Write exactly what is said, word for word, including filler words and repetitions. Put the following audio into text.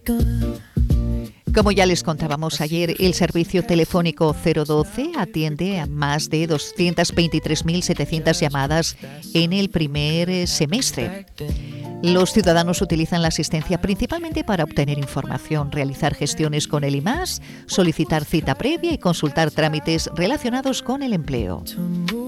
Como ya les contábamos ayer, el servicio telefónico cero doce atiende a más de doscientas veintitrés mil setecientas llamadas en el primer semestre. Los ciudadanos utilizan la asistencia principalmente para obtener información, realizar gestiones con el I M A S, solicitar cita previa y consultar trámites relacionados con el empleo.